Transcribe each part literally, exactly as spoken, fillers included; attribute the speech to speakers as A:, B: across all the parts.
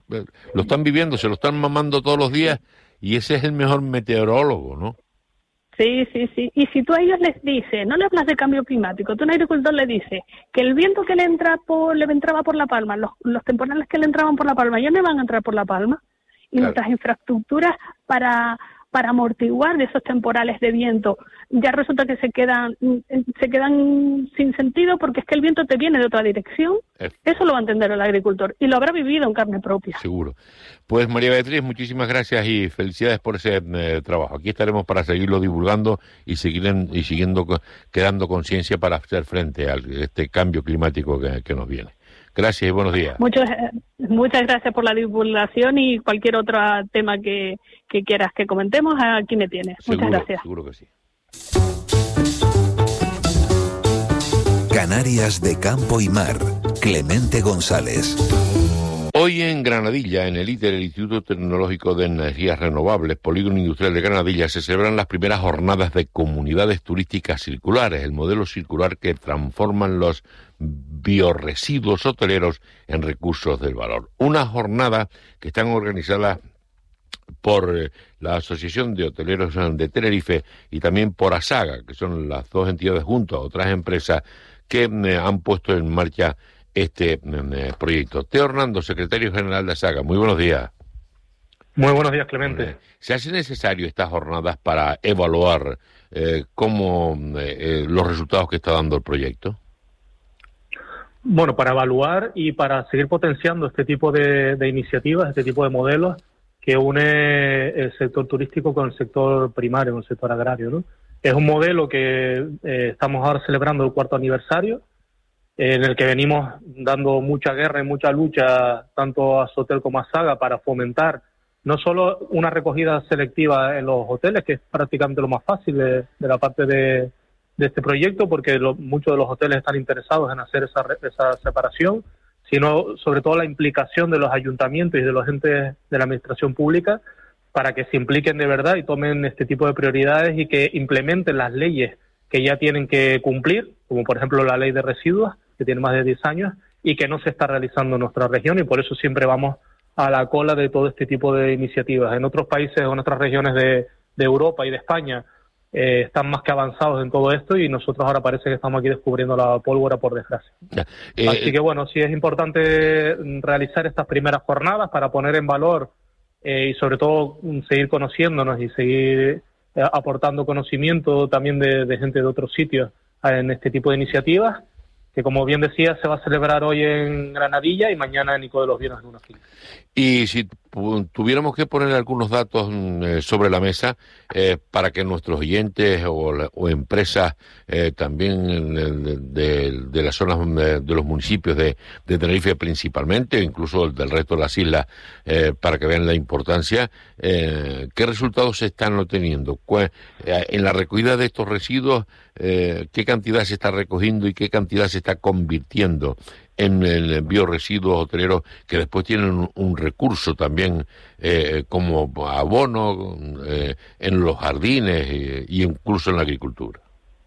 A: eh, lo están viviendo, se lo están mamando todos los días y ese es el mejor meteorólogo, ¿no?
B: Sí, sí, sí. Y si tú a ellos les dices, no le hablas de cambio climático, tú a un agricultor le dices que el viento que le entra por, le entraba por La Palma, los, los temporales que le entraban por La Palma, ya no van a entrar por La Palma. Y
A: Claro.
B: nuestras infraestructuras para para amortiguar de esos temporales de viento, ya resulta que se quedan se quedan sin sentido porque es que el viento te viene de otra dirección.
A: Eh.
B: Eso lo va a entender el agricultor y lo habrá vivido en carne propia.
A: Seguro. Pues María Beatriz, muchísimas gracias y felicidades por ese eh, trabajo. Aquí estaremos para seguirlo divulgando y seguir en, y siguiendo creando conciencia para hacer frente a este cambio climático que, que nos viene. Gracias y buenos días.
B: Muchas, muchas gracias por la divulgación y cualquier otro tema que, que quieras que comentemos, aquí me tienes.
A: Seguro,
B: muchas gracias.
A: Seguro que sí.
C: Canarias de Campo y Mar, Clemente González.
A: Hoy en Granadilla, en el ITER, el Instituto Tecnológico de Energías Renovables, Polígono Industrial de Granadilla, se celebran las primeras jornadas de comunidades turísticas circulares, el modelo circular que transforman los biorresiduos hoteleros en recursos del valor. Una jornada que están organizadas por eh, la Asociación de Hoteleros de Tenerife y también por ASAGA, que son las dos entidades junto a otras empresas que eh, han puesto en marcha este eh, proyecto. Teo Hernando, secretario general de ASAGA, muy buenos días.
D: Muy buenos días, Clemente.
A: ¿Se hace necesario estas jornadas para evaluar eh, cómo eh, los resultados que está dando el proyecto?
D: Bueno, para evaluar y para seguir potenciando este tipo de, de iniciativas, este tipo de modelos que une el sector turístico con el sector primario, con el sector agrario, ¿no? Es un modelo que eh, estamos ahora celebrando el cuarto aniversario, eh, en el que venimos dando mucha guerra y mucha lucha, tanto a Sotel como a Saga, para fomentar no solo una recogida selectiva en los hoteles, que es prácticamente lo más fácil de, de la parte de, de este proyecto, porque lo, muchos de los hoteles están interesados en hacer esa, esa separación, sino sobre todo la implicación de los ayuntamientos y de los entes de la administración pública para que se impliquen de verdad y tomen este tipo de prioridades y que implementen las leyes que ya tienen que cumplir, como por ejemplo la ley de residuos, que tiene más de diez años, y que no se está realizando en nuestra región, y por eso siempre vamos a la cola de todo este tipo de iniciativas. En otros países o en otras regiones de, de Europa y de España eh, están más que avanzados en todo esto, y nosotros ahora parece que estamos aquí descubriendo la pólvora, por desgracia. Eh, Así que bueno, sí es importante realizar estas primeras jornadas para poner en valor eh, y sobre todo seguir conociéndonos y seguir eh, aportando conocimiento también de, de gente de otros sitios en este tipo de iniciativas, que como bien decía se va a celebrar hoy en Granadilla y mañana en Ico de los Vienos en una fila.
A: Y si tuviéramos que poner algunos datos eh, sobre la mesa eh, para que nuestros oyentes o, la, o empresas eh, también de, de, de las zonas de, de los municipios de, de Tenerife principalmente, incluso del resto de las islas, eh, para que vean la importancia, eh, ¿qué resultados se están obteniendo? ¿Cuál, eh, en la recogida de estos residuos, eh, qué cantidad se está recogiendo y qué cantidad se está convirtiendo en el biorresiduos hoteleros, que después tienen un, un recurso también eh, como abono eh, en los jardines eh, y incluso en la agricultura?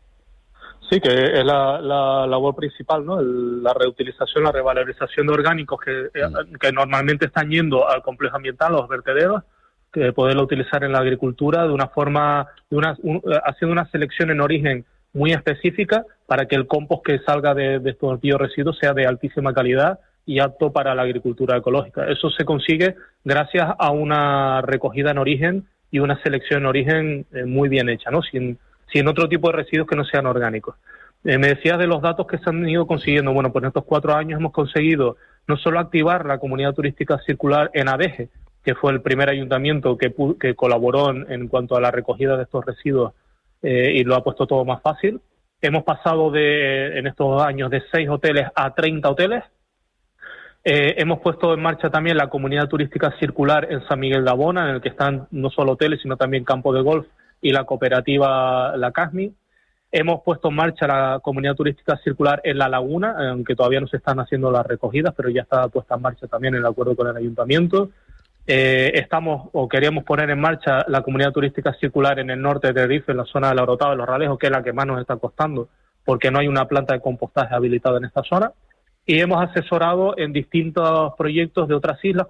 D: Sí, que es la, la labor principal, ¿no? El, la reutilización, la revalorización de orgánicos que, mm. que normalmente están yendo al complejo ambiental, los vertederos, que poderlo utilizar en la agricultura de una forma, de una, un, haciendo una selección en origen muy específica para que el compost que salga de, de estos biorresiduos sea de altísima calidad y apto para la agricultura ecológica. Eso se consigue gracias a una recogida en origen y una selección en origen eh, muy bien hecha, ¿no? Sin, sin otro tipo de residuos que no sean orgánicos. Eh, me decías de los datos que se han ido consiguiendo. Bueno, pues en estos cuatro años hemos conseguido no solo activar la comunidad turística circular en Adeje, que fue el primer ayuntamiento que, que colaboró en, en cuanto a la recogida de estos residuos, Eh, y lo ha puesto todo más fácil. Hemos pasado de en estos años de seis hoteles a treinta hoteles. Eh, hemos puesto en marcha también la comunidad turística circular en San Miguel de Abona, en el que están no solo hoteles, sino también campos de golf y la cooperativa La Casmi. Hemos puesto en marcha la comunidad turística circular en La Laguna, aunque todavía no se están haciendo las recogidas, pero ya está puesta en marcha también en el acuerdo con el ayuntamiento. Eh, estamos o queríamos poner en marcha la comunidad turística circular en el norte de Tenerife, en la zona de la Orotava de los Ralejos, que es la que más nos está costando porque no hay una planta de compostaje habilitada en esta zona, y hemos asesorado en distintos proyectos de otras islas